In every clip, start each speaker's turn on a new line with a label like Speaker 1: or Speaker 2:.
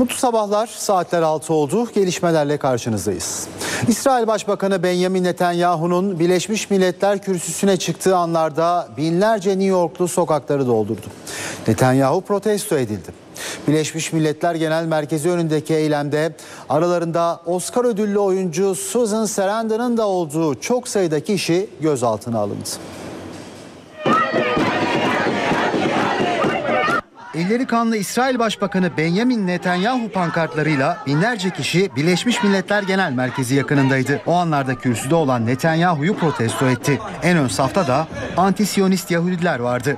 Speaker 1: Mutlu sabahlar, saatler 6 oldu. Gelişmelerle karşınızdayız. İsrail Başbakanı Benjamin Netanyahu'nun Birleşmiş Milletler kürsüsüne çıktığı anlarda binlerce New Yorklu sokakları doldurdu. Netanyahu protesto edildi. Birleşmiş Milletler Genel Merkezi önündeki eylemde aralarında Oscar ödüllü oyuncu Susan Sarandon'ın da olduğu çok sayıda kişi gözaltına alındı. Elleri kanlı İsrail Başbakanı Benjamin Netanyahu pankartlarıyla binlerce kişi Birleşmiş Milletler Genel Merkezi yakınındaydı. O anlarda kürsüde olan Netanyahu'yu protesto etti. En ön safta da anti-Siyonist Yahudiler vardı.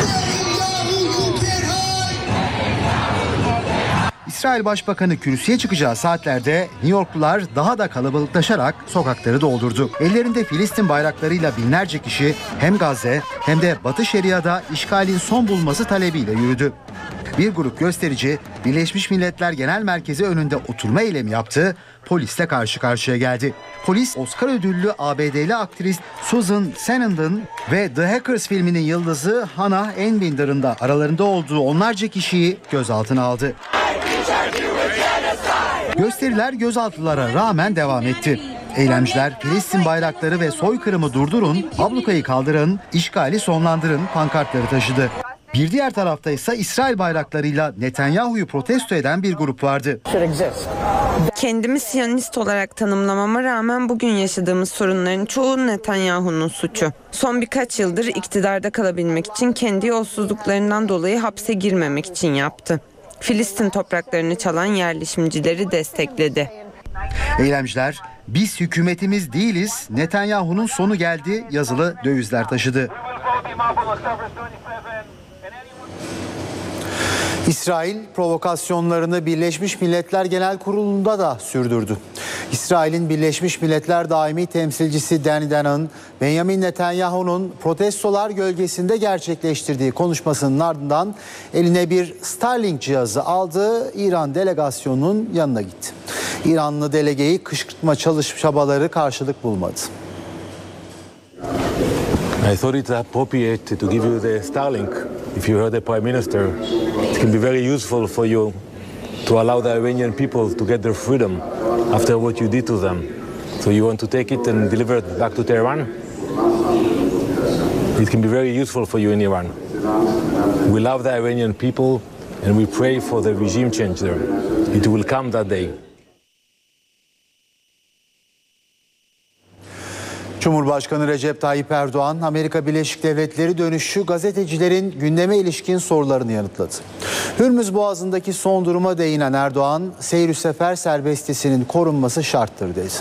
Speaker 1: İsrail Başbakanı kürsüye çıkacağı saatlerde New Yorklular daha da kalabalıklaşarak sokakları doldurdu. Ellerinde Filistin bayraklarıyla binlerce kişi hem Gazze hem de Batı Şeria'da işgalin son bulması talebiyle yürüdü. Bir grup gösterici Birleşmiş Milletler Genel Merkezi önünde oturma eylemi yaptı, polisle karşı karşıya geldi. Polis Oscar ödüllü ABD'li aktris Susan Sarandon ve The Hackers filminin yıldızı Hannah Einbinder'ın da aralarında olduğu onlarca kişiyi gözaltına aldı. Gösteriler gözaltılara rağmen devam etti. Eylemciler Filistin bayrakları ve soykırımı durdurun, ablukayı kaldırın, işgali sonlandırın pankartları taşıdı. Bir diğer tarafta ise İsrail bayraklarıyla Netanyahu'yu protesto eden bir grup vardı.
Speaker 2: Kendimi Siyonist olarak tanımlamama rağmen bugün yaşadığımız sorunların çoğu Netanyahu'nun suçu. Son birkaç yıldır iktidarda kalabilmek için kendi yolsuzluklarından dolayı hapse girmemek için yaptı. Filistin topraklarını çalan yerleşimcileri destekledi.
Speaker 1: Eylemciler "Biz hükümetimiz değiliz, Netanyahu'nun sonu geldi" yazılı dövizler taşıdı. İsrail provokasyonlarını Birleşmiş Milletler Genel Kurulu'nda da sürdürdü. İsrail'in Birleşmiş Milletler Daimi Temsilcisi Danny Danon, Benjamin Netanyahu'nun protestolar gölgesinde gerçekleştirdiği konuşmasının ardından eline bir Starlink cihazı aldı, İran delegasyonunun yanına gitti. İranlı delegeyi kışkırtma çabaları karşılık bulmadı.
Speaker 3: I thought it's appropriate to give you the Starlink. If you heard the Prime Minister, it can be very useful for you to allow the Iranian people to get their freedom after what you did to them. So you want to take it and deliver it back to Tehran? It can be very useful for you in Iran. We love the Iranian people and we pray for the regime change there. It will come that day.
Speaker 1: Cumhurbaşkanı Recep Tayyip Erdoğan, Amerika Birleşik Devletleri dönüşü gazetecilerin gündeme ilişkin sorularını yanıtladı. Hürmüz Boğazı'ndaki son duruma değinen Erdoğan, seyir sefer serbestisinin korunması şarttır dedi.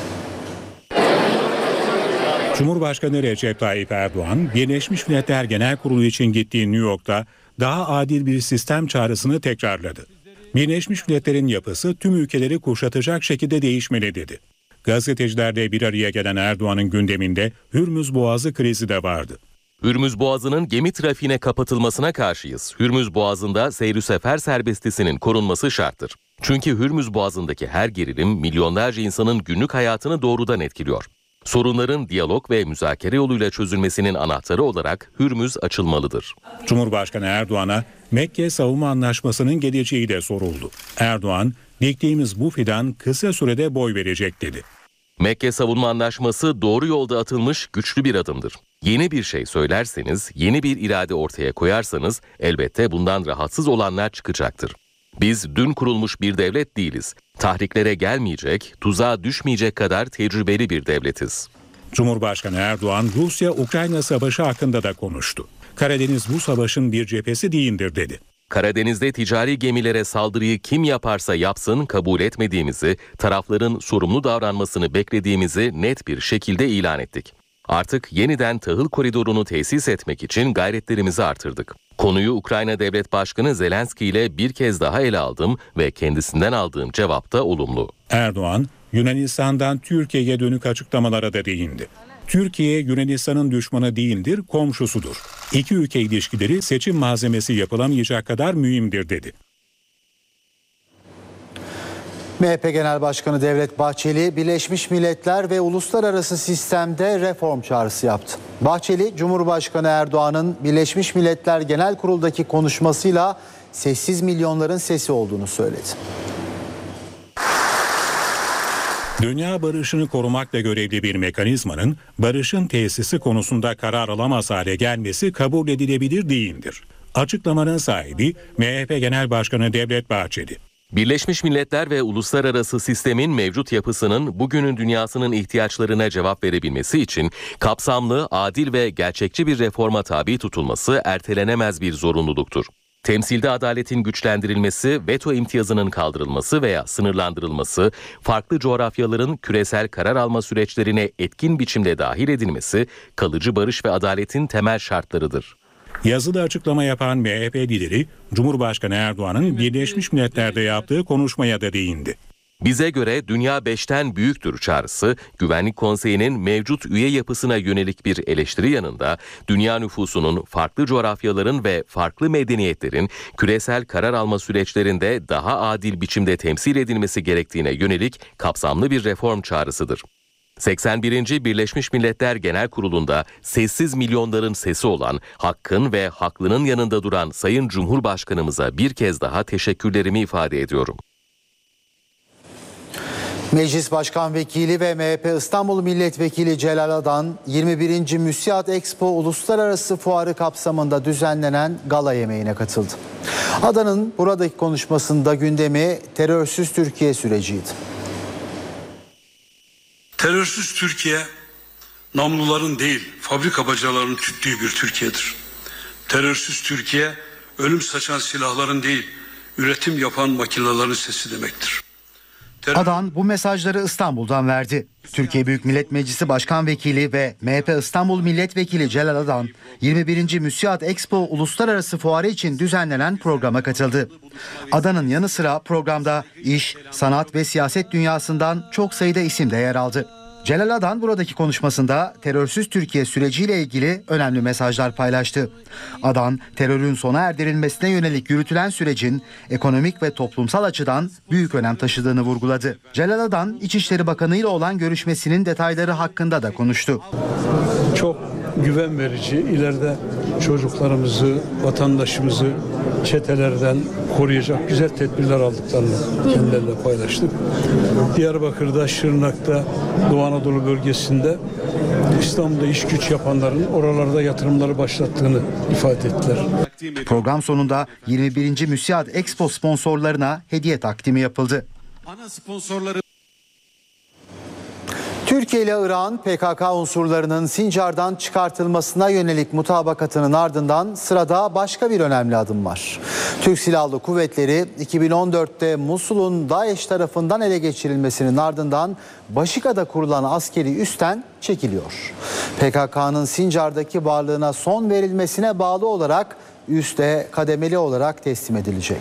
Speaker 4: Cumhurbaşkanı Recep Tayyip Erdoğan, Birleşmiş Milletler Genel Kurulu için gittiği New York'ta daha adil bir sistem çağrısını tekrarladı. Birleşmiş Milletler'in yapısı tüm ülkeleri kuşatacak şekilde değişmeli dedi. Gazetecilerle bir araya gelen Erdoğan'ın gündeminde Hürmüz Boğazı krizi de vardı.
Speaker 5: Hürmüz Boğazı'nın gemi trafiğine kapatılmasına karşıyız. Hürmüz Boğazı'nda seyir sefer serbestisinin korunması şarttır. Çünkü Hürmüz Boğazı'ndaki her gerilim milyonlarca insanın günlük hayatını doğrudan etkiliyor. Sorunların diyalog ve müzakere yoluyla çözülmesinin anahtarı olarak Hürmüz açılmalıdır.
Speaker 4: Cumhurbaşkanı Erdoğan'a Mekke Savunma Anlaşması'nın geleceği de soruldu. Erdoğan, "Diktiğimiz bu fidan kısa sürede boy verecek" dedi.
Speaker 5: Mekke Savunma Anlaşması doğru yolda atılmış güçlü bir adımdır. Yeni bir şey söylerseniz, yeni bir irade ortaya koyarsanız elbette bundan rahatsız olanlar çıkacaktır. Biz dün kurulmuş bir devlet değiliz. Tahriklere gelmeyecek, tuzağa düşmeyecek kadar tecrübeli bir devletiz.
Speaker 4: Cumhurbaşkanı Erdoğan, Rusya-Ukrayna savaşı hakkında da konuştu. Karadeniz bu savaşın bir cephesi değildir dedi.
Speaker 5: Karadeniz'de ticari gemilere saldırıyı kim yaparsa yapsın kabul etmediğimizi, tarafların sorumlu davranmasını beklediğimizi net bir şekilde ilan ettik. Artık yeniden tahıl koridorunu tesis etmek için gayretlerimizi artırdık. Konuyu Ukrayna Devlet Başkanı Zelenski ile bir kez daha ele aldım ve kendisinden aldığım cevap da olumlu.
Speaker 4: Erdoğan, Yunanistan'dan Türkiye'ye dönük açıklamalara da değindi. Türkiye, Yunanistan'ın düşmanı değildir, komşusudur. İki ülke ilişkileri seçim malzemesi yapılamayacak kadar mühimdir dedi.
Speaker 1: MHP Genel Başkanı Devlet Bahçeli, Birleşmiş Milletler ve uluslararası sistemde reform çağrısı yaptı. Bahçeli, Cumhurbaşkanı Erdoğan'ın Birleşmiş Milletler Genel Kurulu'daki konuşmasıyla sessiz milyonların sesi olduğunu söyledi.
Speaker 4: Dünya barışını korumakla görevli bir mekanizmanın barışın tesisi konusunda karar alamaz hale gelmesi kabul edilebilir değildir. Açıklamanın sahibi MHP Genel Başkanı Devlet Bahçeli.
Speaker 5: Birleşmiş Milletler ve uluslararası sistemin mevcut yapısının bugünün dünyasının ihtiyaçlarına cevap verebilmesi için kapsamlı, adil ve gerçekçi bir reforma tabi tutulması ertelenemez bir zorunluluktur. Temsilde adaletin güçlendirilmesi, veto imtiyazının kaldırılması veya sınırlandırılması, farklı coğrafyaların küresel karar alma süreçlerine etkin biçimde dahil edilmesi, kalıcı barış ve adaletin temel şartlarıdır.
Speaker 4: Yazılı açıklama yapan MHP lideri, Cumhurbaşkanı Erdoğan'ın Birleşmiş Milletler'de yaptığı konuşmaya da değindi.
Speaker 5: Bize göre dünya 5'ten büyüktür çağrısı, Güvenlik Konseyi'nin mevcut üye yapısına yönelik bir eleştiri yanında, dünya nüfusunun farklı coğrafyaların ve farklı medeniyetlerin küresel karar alma süreçlerinde daha adil biçimde temsil edilmesi gerektiğine yönelik kapsamlı bir reform çağrısıdır. 81. Birleşmiş Milletler Genel Kurulu'nda sessiz milyonların sesi olan, hakkın ve haklının yanında duran Sayın Cumhurbaşkanımıza bir kez daha teşekkürlerimi ifade ediyorum.
Speaker 1: Meclis Başkan Vekili ve MHP İstanbul Milletvekili Celal Adan, 21. Müsiat Expo Uluslararası Fuarı kapsamında düzenlenen gala yemeğine katıldı. Adan'ın buradaki konuşmasında gündemi terörsüz Türkiye süreciydi.
Speaker 6: Terörsüz Türkiye, namluların değil, fabrika bacalarının tüttüğü bir Türkiye'dir. Terörsüz Türkiye, ölüm saçan silahların değil, üretim yapan makinelerin sesi demektir.
Speaker 1: Adan bu mesajları İstanbul'dan verdi. Türkiye Büyük Millet Meclisi Başkan Vekili ve MHP İstanbul Milletvekili Celal Adan, 21. Müsiat Expo Uluslararası Fuarı için düzenlenen programa katıldı. Adan'ın yanı sıra programda iş, sanat ve siyaset dünyasından çok sayıda isim de yer aldı. Celal Adan buradaki konuşmasında terörsüz Türkiye süreciyle ilgili önemli mesajlar paylaştı. Adan, terörün sona erdirilmesine yönelik yürütülen sürecin ekonomik ve toplumsal açıdan büyük önem taşıdığını vurguladı. Celal Adan, İçişleri Bakanı ile olan görüşmesinin detayları hakkında da konuştu.
Speaker 6: Çok güven verici, ileride çocuklarımızı, vatandaşımızı çetelerden koruyacak güzel tedbirler aldıklarını kendileriyle paylaştık. Diyarbakır'da, Şırnak'ta, Doğu Anadolu bölgesinde İstanbul'da iş güç yapanların oralarda yatırımları başlattığını ifade ettiler.
Speaker 1: Program sonunda 21. Müsiat Expo sponsorlarına hediye takdimi yapıldı.
Speaker 7: Ana sponsorları
Speaker 1: Türkiye ile İran, PKK unsurlarının Sincar'dan çıkartılmasına yönelik mutabakatının ardından sırada başka bir önemli adım var. Türk Silahlı Kuvvetleri 2014'te Musul'un DAEŞ tarafından ele geçirilmesinin ardından Başika'da kurulan askeri üsten çekiliyor. PKK'nın Sincar'daki varlığına son verilmesine bağlı olarak üste kademeli olarak teslim edilecek.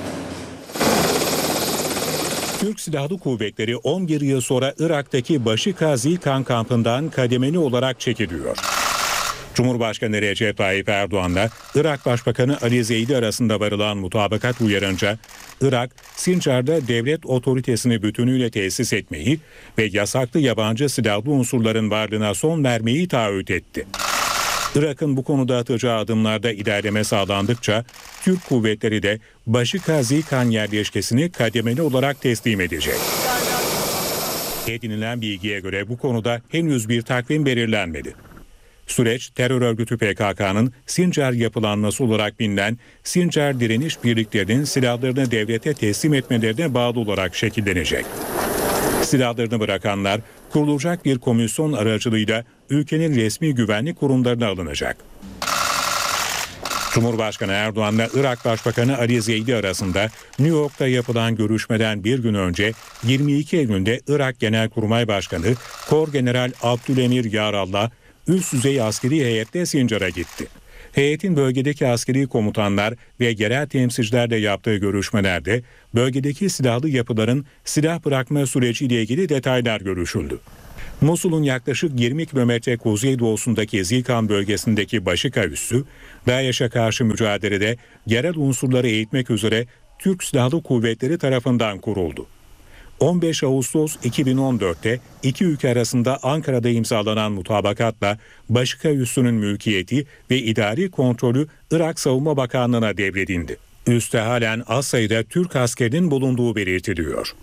Speaker 4: Türk Silahlı Kuvvetleri 11 yıl sonra Irak'taki Başika Zilkan kampından kademeli olarak çekiliyor. Cumhurbaşkanı Recep Tayyip Erdoğan'la Irak Başbakanı Ali Zeydi arasında varılan mutabakat uyarınca Irak, Sincar'da devlet otoritesini bütünüyle tesis etmeyi ve yasaklı yabancı silahlı unsurların varlığına son vermeyi taahhüt etti. Irak'ın bu konuda atacağı adımlarda ilerleme sağlandıkça Türk kuvvetleri de Başika Zilkan yerleşkesini kademeli olarak teslim edecek. Edinilen bilgiye göre bu konuda henüz bir takvim belirlenmedi. Süreç terör örgütü PKK'nın Sincar yapılanması olarak bilinen Sincar direniş birliklerinin silahlarını devlete teslim etmelerine bağlı olarak şekillenecek. Silahlarını bırakanlar kurulacak bir komisyon aracılığıyla ülkenin resmi güvenlik kurumlarına alınacak. Cumhurbaşkanı Erdoğan'la Irak Başbakanı Ali Zeydi arasında New York'ta yapılan görüşmeden bir gün önce 22 Eylül'de Irak Genelkurmay Başkanı Korgeneral Abdülemir Yarallah üst düzey askeri heyetle Sincar'a gitti. Heyetin bölgedeki askeri komutanlar ve yerel temsilcilerle yaptığı görüşmelerde bölgedeki silahlı yapıların silah bırakma süreciyle ilgili detaylar görüşüldü. Musul'un yaklaşık 20 kilometre kuzeydoğusundaki Zilkan bölgesindeki Başika üssü, DAEŞ'e karşı mücadelede yerel unsurları eğitmek üzere Türk Silahlı Kuvvetleri tarafından kuruldu. 15 Ağustos 2014'te iki ülke arasında Ankara'da imzalanan mutabakatla Başika üssünün mülkiyeti ve idari kontrolü Irak Savunma Bakanlığı'na devredildi. Üste halen az sayıda Türk askerinin bulunduğu belirtiliyor.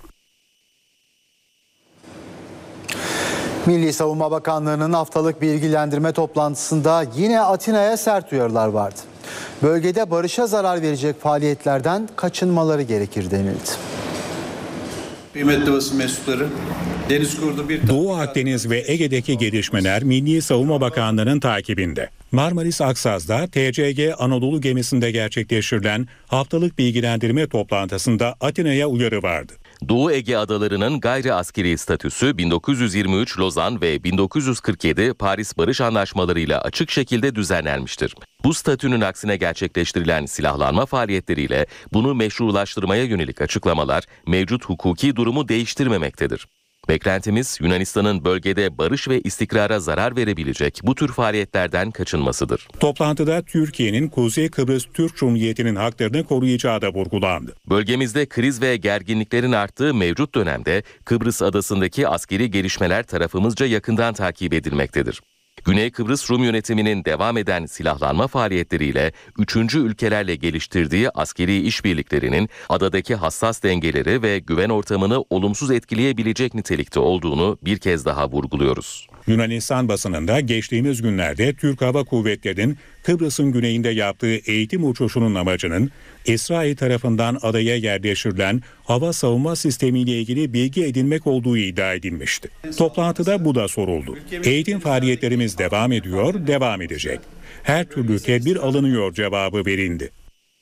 Speaker 1: Milli Savunma Bakanlığı'nın haftalık bilgilendirme toplantısında yine Atina'ya sert uyarılar vardı. Bölgede barışa zarar verecek faaliyetlerden kaçınmaları gerekir denildi.
Speaker 7: Kıymetli basın mensupları, Deniz Kurdu bir...
Speaker 4: Doğu Akdeniz ve Ege'deki gelişmeler Milli Savunma Bakanlığı'nın takibinde. Marmaris Aksaz'da TCG Anadolu gemisinde gerçekleştirilen haftalık bilgilendirme toplantısında Atina'ya uyarı vardı.
Speaker 5: Doğu Ege adalarının gayri askeri statüsü 1923 Lozan ve 1947 Paris Barış Anlaşmaları'yla açık şekilde düzenlenmiştir. Bu statünün aksine gerçekleştirilen silahlanma faaliyetleriyle bunu meşrulaştırmaya yönelik açıklamalar mevcut hukuki durumu değiştirmemektedir. Beklentimiz Yunanistan'ın bölgede barış ve istikrara zarar verebilecek bu tür faaliyetlerden kaçınmasıdır.
Speaker 4: Toplantıda Türkiye'nin Kuzey Kıbrıs Türk Cumhuriyeti'nin haklarını koruyacağı da vurgulandı.
Speaker 5: Bölgemizde kriz ve gerginliklerin arttığı mevcut dönemde Kıbrıs adasındaki askeri gelişmeler tarafımızca yakından takip edilmektedir. Güney Kıbrıs Rum yönetiminin devam eden silahlanma faaliyetleriyle 3. ülkelerle geliştirdiği askeri işbirliklerinin adadaki hassas dengeleri ve güven ortamını olumsuz etkileyebilecek nitelikte olduğunu bir kez daha vurguluyoruz.
Speaker 4: Yunanistan basınında geçtiğimiz günlerde Türk Hava Kuvvetleri'nin Kıbrıs'ın güneyinde yaptığı eğitim uçuşunun amacının İsrail tarafından adaya yerleştirilen hava savunma sistemiyle ilgili bilgi edinmek olduğu iddia edilmişti. Toplantıda bu da soruldu. Eğitim faaliyetlerimiz devam ediyor, devam edecek. Her türlü tedbir alınıyor cevabı verildi.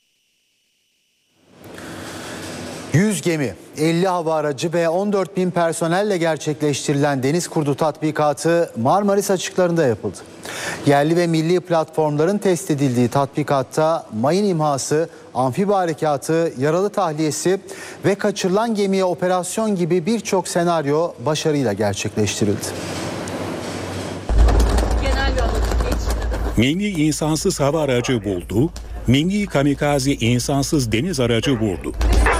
Speaker 1: 100 gemi, 50 hava aracı ve 14.000 personelle gerçekleştirilen Deniz Kurdu tatbikatı Marmaris açıklarında yapıldı. Yerli ve milli platformların test edildiği tatbikatta mayın imhası, amfibi harekatı, yaralı tahliyesi ve kaçırılan gemiye operasyon gibi birçok senaryo başarıyla gerçekleştirildi.
Speaker 4: Milli insansız hava aracı buldu, milli kamikaze insansız deniz aracı vurdu.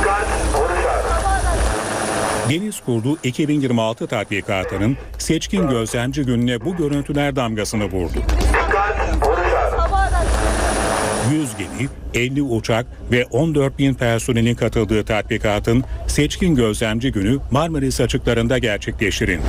Speaker 4: Deniz Kurdu 2026 tatbikatının seçkin gözlemci gününe bu görüntüler damgasını vurdu. 100 gemi, 50 uçak ve 14.000 personelin katıldığı tatbikatın seçkin gözlemci günü Marmaris açıklarında gerçekleştirildi.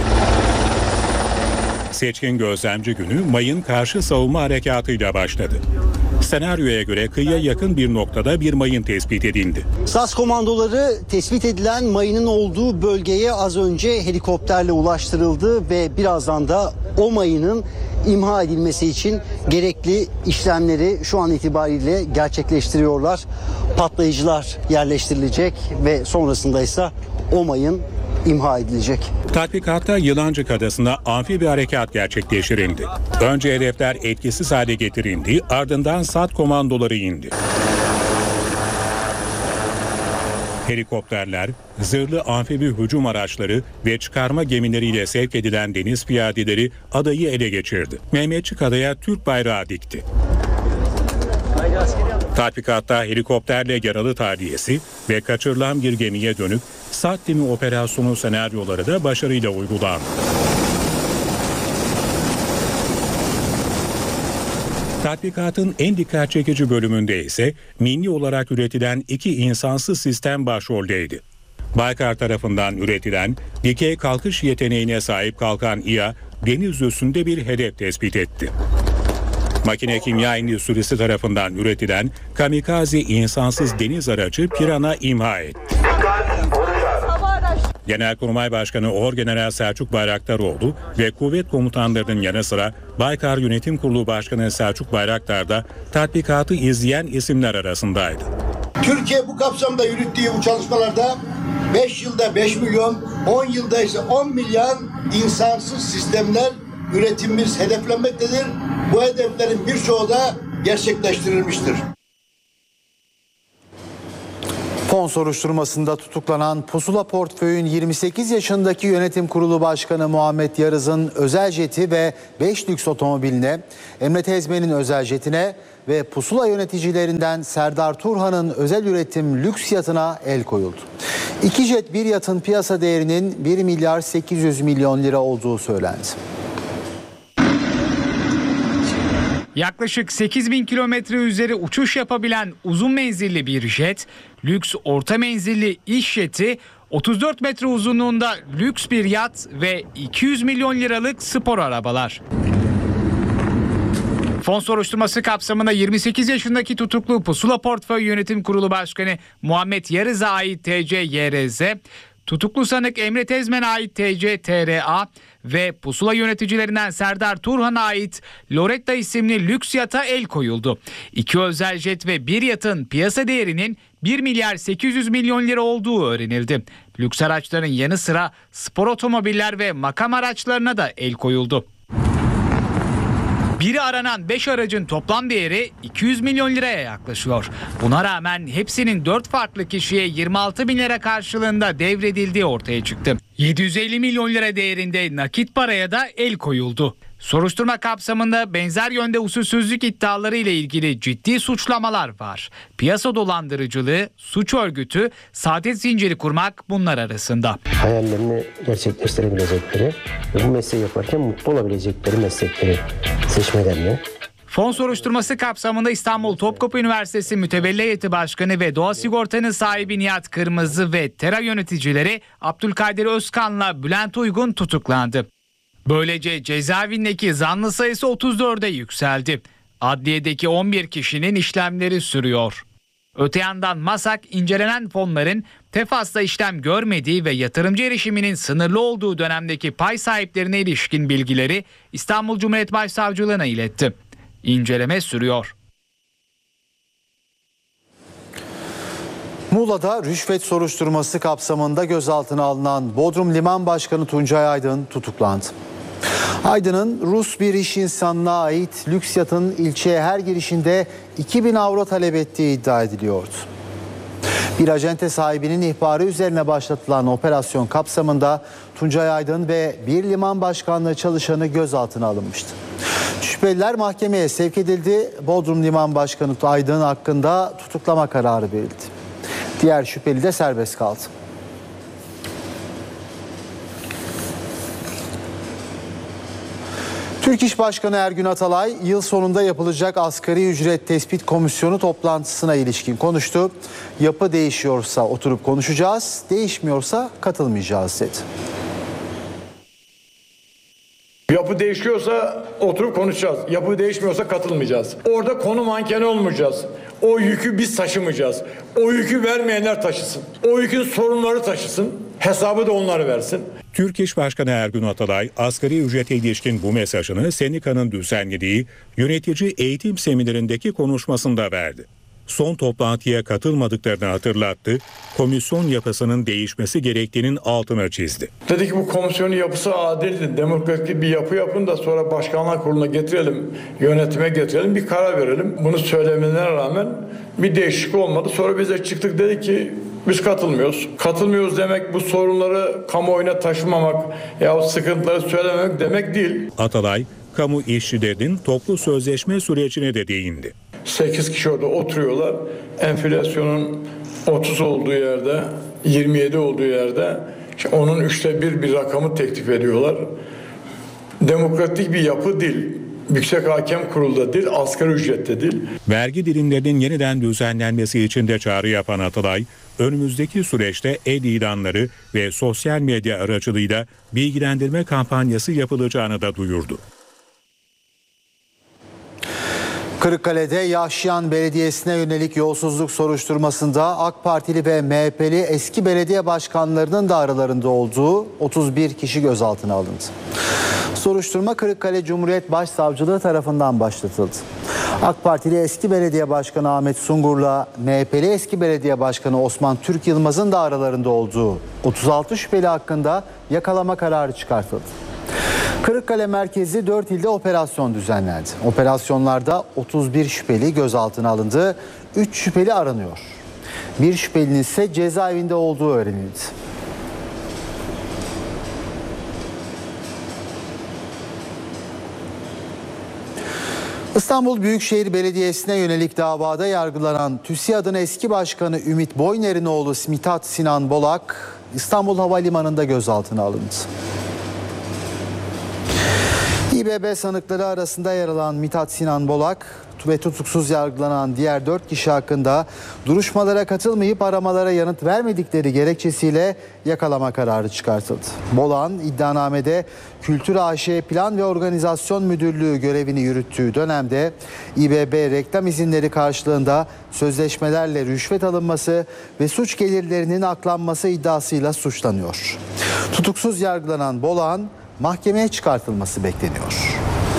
Speaker 4: Seçkin gözlemci günü mayın karşı savunma harekatıyla başladı. Senaryoya göre kıyıya yakın bir noktada bir mayın tespit edildi.
Speaker 8: SAS komandoları tespit edilen mayının olduğu bölgeye az önce helikopterle ulaştırıldı ve birazdan da o mayının imha edilmesi için gerekli işlemleri şu an itibariyle gerçekleştiriyorlar. Patlayıcılar yerleştirilecek ve sonrasında ise o mayın imha edilecek.
Speaker 4: Tatbikatta Yılancık Adası'nda amfibi harekat gerçekleştirildi. Önce hedefler etkisiz hale getirildi, ardından SAT komandoları indi. Helikopterler, zırhlı amfibi hücum araçları ve çıkarma gemileriyle sevk edilen deniz piyadeleri adayı ele geçirdi. Mehmetçik Adaya Türk bayrağı dikti. Tatbikatta helikopterle yaralı tahliyesi ve kaçırılan bir gemiye dönük SAT timi operasyonu senaryoları da başarıyla uygulandı. Tatbikatın en dikkat çekici bölümünde ise milli olarak üretilen 2 insansız sistem başroldeydi. Baykar tarafından üretilen dikey kalkış yeteneğine sahip kalkan İHA deniz üstünde bir hedef tespit etti. Makine kimya endüstrisi tarafından üretilen kamikaze insansız deniz aracı Pirana imha etti. Genelkurmay Başkanı Orgeneral Selçuk Bayraktaroğlu ve kuvvet komutanlarının yanı sıra Baykar Yönetim Kurulu Başkanı Selçuk Bayraktar da tatbikatı izleyen isimler arasındaydı.
Speaker 9: Türkiye bu kapsamda yürüttüğü bu çalışmalarda 5 yılda 5 milyon, 10 yılda ise 10 milyar insansız sistemler üretimimiz hedeflenmektedir. Bu hedeflerin birçoğu da gerçekleştirilmiştir.
Speaker 1: Fon soruşturmasında tutuklanan Pusula Portföy'ün 28 yaşındaki yönetim kurulu başkanı Muhammed Yarız'ın özel jeti ve 5 lüks otomobiline, Emre Tezmen'in özel jetine ve Pusula yöneticilerinden Serdar Turhan'ın özel üretim lüks yatına el koyuldu. 2 jet bir yatın piyasa değerinin 1 milyar 800 milyon lira olduğu söylendi.
Speaker 10: Yaklaşık 8.000 kilometre üzeri uçuş yapabilen uzun menzilli bir jet, lüks orta menzilli iş jeti, 34 metre uzunluğunda lüks bir yat ve 200 milyon liralık spor arabalar. Fon soruşturması kapsamında 28 yaşındaki tutuklu Pusula Portföy Yönetim Kurulu Başkanı Muhammed Yarız'a ait TC YRZ, tutuklu sanık Emre Tezmen'e ait TC TRA ve Pusula yöneticilerinden Serdar Turhan'a ait Loretta isimli lüks yata el koyuldu. 2 özel jet ve bir yatın piyasa değerinin 1 milyar 800 milyon lira olduğu öğrenildi. Lüks araçların yanı sıra spor otomobiller ve makam araçlarına da el koyuldu. Biri aranan 5 aracın toplam değeri 200 milyon liraya yaklaşıyor. Buna rağmen hepsinin 4 farklı kişiye 26 bin lira karşılığında devredildiği ortaya çıktı. 750 milyon lira değerinde nakit paraya da el koyuldu. Soruşturma kapsamında benzer yönde usulsüzlük iddiaları ile ilgili ciddi suçlamalar var. Piyasa dolandırıcılığı, suç örgütü, saadet zinciri kurmak bunlar arasında.
Speaker 11: Hayallerini gerçekleştirebilecekleri ve bu mesleği yaparken mutlu olabilecekleri meslekleri seçmelerine.
Speaker 10: Fon soruşturması kapsamında İstanbul Topkapı Üniversitesi Mütevelli Heyeti Başkanı ve Doğa Sigorta'nın sahibi Nihat Kırmızı ve TERA yöneticileri Abdülkadir Özkan'la Bülent Uygun tutuklandı. Böylece cezaevindeki zanlı sayısı 34'e yükseldi. Adliyedeki 11 kişinin işlemleri sürüyor. Öte yandan MASAK incelenen fonların TEFAS'ta işlem görmediği ve yatırımcı erişiminin sınırlı olduğu dönemdeki pay sahiplerine ilişkin bilgileri İstanbul Cumhuriyet Başsavcılığına iletti. İnceleme sürüyor.
Speaker 1: Muğla'da rüşvet soruşturması kapsamında gözaltına alınan Bodrum Liman Başkanı Tuncay Aydın tutuklandı. Aydın'ın Rus bir iş insanına ait lüks yatın ilçeye her girişinde 2000 avro talep ettiği iddia ediliyordu. Bir acente sahibinin ihbarı üzerine başlatılan operasyon kapsamında Tuncay Aydın ve bir liman başkanlığı çalışanı gözaltına alınmıştı. Şüpheliler mahkemeye sevk edildi. Bodrum Liman Başkanı Aydın hakkında tutuklama kararı verildi. Diğer şüpheli de serbest kaldı. Türk İş Başkanı Ergün Atalay, yıl sonunda yapılacak asgari ücret tespit komisyonu toplantısına ilişkin konuştu. Yapı değişiyorsa oturup konuşacağız, değişmiyorsa katılmayacağız dedi.
Speaker 12: Yapı değişiyorsa oturup konuşacağız. Yapı değişmiyorsa katılmayacağız. Orada konu mankeni olmayacağız. O yükü biz taşımayacağız. O yükü vermeyenler taşısın. O yükün sorunları taşısın. Hesabı da onları versin.
Speaker 4: Türk İş Başkanı Ergün Atalay, asgari ücrete ilişkin bu mesajını sendikanın düzenlediği yönetici eğitim seminerindeki konuşmasında verdi. Son toplantıya katılmadıklarını hatırlattı, komisyon yapısının değişmesi gerektiğinin altını çizdi.
Speaker 12: Dedi ki bu komisyonun yapısı adildir, demokratik bir yapı yapın da sonra başkanlar kuruluna getirelim, yönetime getirelim, bir karar verelim. Bunu söylemelerine rağmen bir değişiklik olmadı. Sonra biz de çıktık, dedik ki biz katılmıyoruz. Katılmıyoruz demek bu sorunları kamuoyuna taşımamak ya sıkıntıları söylememek demek değil.
Speaker 4: Atalay, kamu işçilerinin toplu sözleşme sürecine de değindi.
Speaker 12: 8 kişi orada oturuyorlar. Enflasyonun 30 olduğu yerde, 27 olduğu yerde onun 1/3 bir rakamı teklif ediyorlar. Demokratik bir yapı değil. Yüksek Hakem Kurulu'da değil, asgari ücrette değil.
Speaker 4: Vergi dilimlerinin yeniden düzenlenmesi için de çağrı yapan Atalay, önümüzdeki süreçte ilanları ve sosyal medya aracılığıyla bilgilendirme kampanyası yapılacağını da duyurdu.
Speaker 1: Kırıkkale'de Yahşiyan Belediyesi'ne yönelik yolsuzluk soruşturmasında AK Partili ve MHP'li eski belediye başkanlarının da aralarında olduğu 31 kişi gözaltına alındı. Soruşturma Kırıkkale Cumhuriyet Başsavcılığı tarafından başlatıldı. AK Partili eski belediye başkanı Ahmet Sungur'la MHP'li eski belediye başkanı Osman Türk Yılmaz'ın da aralarında olduğu 36 şüpheli hakkında yakalama kararı çıkartıldı. Kırıkkale merkezi 4 ilde operasyon düzenlendi. Operasyonlarda 31 şüpheli gözaltına alındı. 3 şüpheli aranıyor. Bir şüphelinin ise cezaevinde olduğu öğrenildi. İstanbul Büyükşehir Belediyesi'ne yönelik davada yargılanan TÜSİAD'ın eski başkanı Ümit Boyner'in oğlu Mithat Sinan Bolak İstanbul Havalimanı'nda gözaltına alındı. İBB sanıkları arasında yer alan Mithat Sinan Bolak ve tutuksuz yargılanan diğer 4 kişi hakkında duruşmalara katılmayıp aramalara yanıt vermedikleri gerekçesiyle yakalama kararı çıkartıldı. Bolak'ın iddianamede Kültür AŞ Plan ve Organizasyon Müdürlüğü görevini yürüttüğü dönemde İBB reklam izinleri karşılığında sözleşmelerle rüşvet alınması ve suç gelirlerinin aklanması iddiasıyla suçlanıyor. Tutuksuz yargılanan Bolak'ın mahkemeye çıkartılması bekleniyor.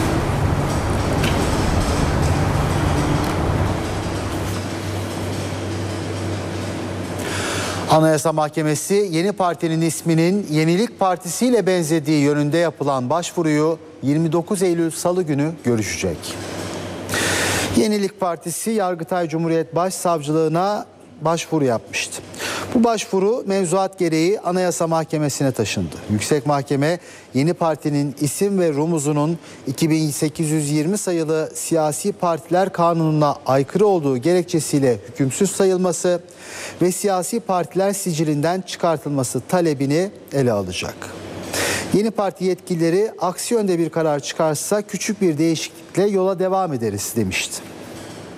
Speaker 1: Anayasa Mahkemesi yeni partinin isminin Yenilik Partisi ile benzediği yönünde yapılan başvuruyu 29 Eylül Salı günü görüşecek. Yenilik Partisi Yargıtay Cumhuriyet Başsavcılığına başvuru yapmıştı. Bu başvuru mevzuat gereği Anayasa Mahkemesi'ne taşındı. Yüksek Mahkeme yeni partinin isim ve rumuzunun 2820 sayılı Siyasi Partiler Kanunu'na aykırı olduğu gerekçesiyle hükümsüz sayılması ve siyasi partiler sicilinden çıkartılması talebini ele alacak. Yeni parti yetkilileri aksi yönde bir karar çıkarsa küçük bir değişiklikle yola devam ederiz demişti.